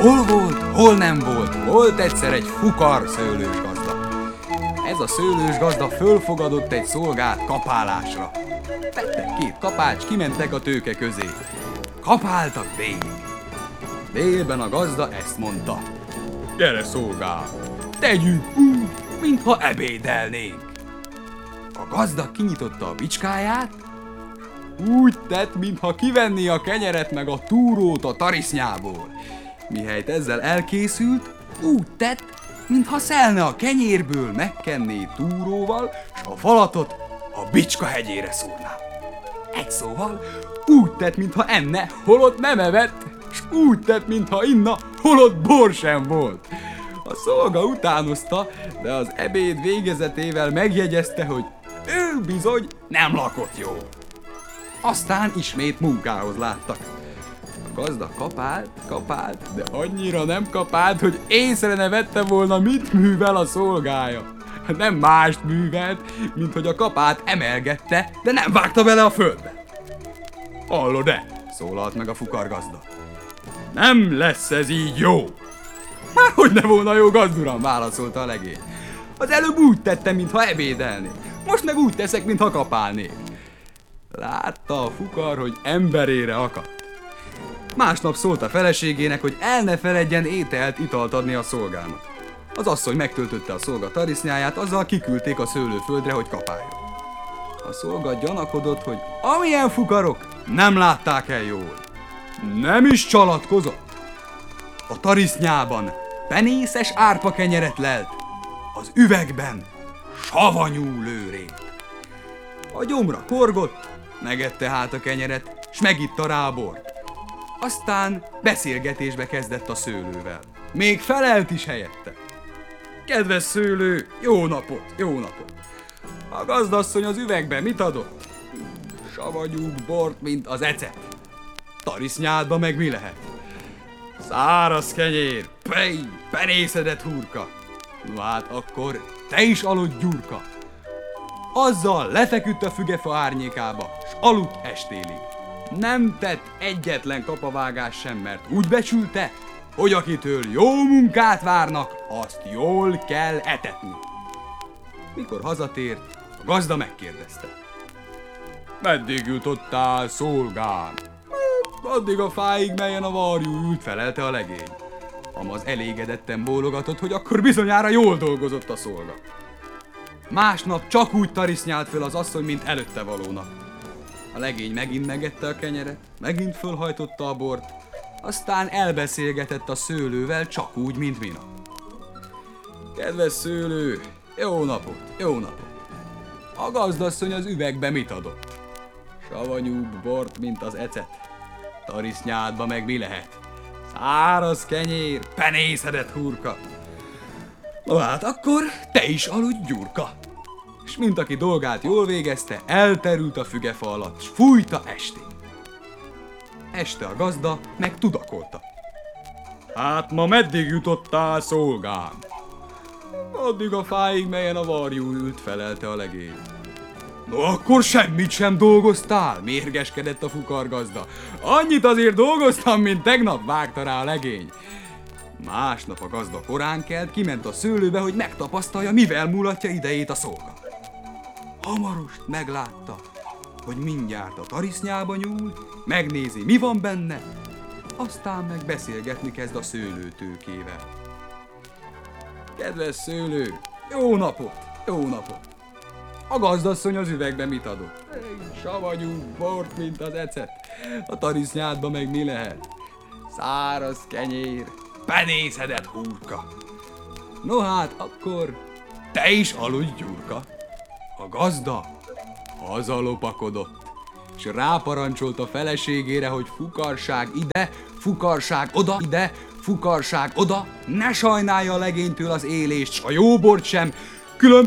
Hol volt, hol nem volt, volt egyszer egy fukar szőlős gazda. Ez a szőlős gazda fölfogadott egy szolgát kapálásra. Vettek két kapács, kimentek a tőke közé. Kapáltak végig. Délben a gazda ezt mondta: gyere szolgám, tegyük úgy, mintha ebédelnénk. A gazda kinyitotta a bicskáját, úgy tett, mintha kivenné a kenyeret meg a túrót a tarisznyából. Mihelyt ezzel elkészült, úgy tett, mintha szelne a kenyérből, megkenné túróval, s a falatot a bicska hegyére szúrná. Egy szóval, úgy tett, mintha enne, holott nem evett, s úgy tett, mintha inna, holott bor sem volt. A szolga utánozta, de az ebéd végezetével megjegyezte, hogy ő bizony nem lakott jól. Aztán ismét munkához láttak. A gazda kapált, de annyira nem kapált, hogy észre ne vette volna, mit művel a szolgája. Nem mást művelt, mint hogy a kapát emelgette, de nem vágta bele a földbe. Hallod-e? Szólalt meg a fukargazda. Nem lesz ez így jó. Hogy ne volna jó, gazduram, válaszolta a legény. Az előbb úgy tettem, mintha ebédelnék. Most meg úgy teszek, mintha kapálnék. Látta a fukar, hogy emberére akadt. Másnap szólt a feleségének, hogy el ne feledjen ételt, italt adni a szolgának. Az asszony megtöltötte a szolga tarisznyáját, azzal kiküldték a szőlőföldre, hogy kapáljon. A szolga gyanakodott, hogy amilyen fukarok nem látták el jól. Nem is csalatkozott. A tarisznyában penészes árpakenyeret lelt, az üvegben savanyú lőrét. A gyomra korgott, megette hát a kenyeret, s megitta rá a bort. Aztán beszélgetésbe kezdett a szőlővel. Még felelt is helyette. Kedves szőlő, jó napot, jó napot! A gazdasszony az üvegben mit adott? Savanyú bort, mint az ecet. Tarisznyádba meg mi lehet? Száraz kenyér, penészedett hurka. No hát akkor te is aludj, gyurka! Azzal lefeküdt a fügefa árnyékába, s aludt estélig. Nem tett egyetlen kapavágás sem, mert úgy becsülte, hogy akitől jó munkát várnak, azt jól kell etetni. Mikor hazatért, a gazda megkérdezte. Meddig jutottál, szolgám? Addig a fáig, melyen a varjú ült, felelte a legény. Amaz elégedetten bólogatott, hogy akkor bizonyára jól dolgozott a szolga. Másnap csak úgy tarisznyált föl az asszony, mint előtte valónak. A legény megint megette a kenyeret, megint fölhajtotta a bort, aztán elbeszélgetett a szőlővel csak úgy, mint minap. Kedves szőlő, jó napot, jó napot! A gazdasszony az üvegbe mit adott? Savanyúbb bort, mint az ecet. Tarisznyádba meg mi lehet? Száraz kenyér, penészedett hurka. No hát akkor te is aludj, gyurka! És mint aki dolgát jól végezte, elterült a fügefa alatt, s fújta estig. Este a gazda meg tudakolta. Hát ma meddig jutottál, szolgám? Addig a fáig, melyen a varjú ült, felelte a legény. No akkor semmit sem dolgoztál, mérgeskedett a fukargazda. Annyit azért dolgoztam, mint tegnap, vágta rá a legény. Másnap a gazda korán kelt, kiment a szőlőbe, hogy megtapasztalja, mivel múlatja idejét a szolga. Hamarost meglátta, hogy mindjárt a tarisznyába nyúl, megnézi, mi van benne, aztán meg beszélgetni kezd a szőlőtőkével. Kedves szőlő, jó napot, jó napot! A gazdasszony az üvegben mit adott? Savanyú bort, mint az ecet. A tarisznyádba meg mi lehet? Száraz kenyér, penészedett hurka. No hát, akkor te is aludj, gyurka! A gazda hazalopakodott, és ráparancsolt a feleségére, hogy fukarság ide, fukarság oda, ide, fukarság oda, ne sajnálja a legénytől az élést, s a jó bort sem, különben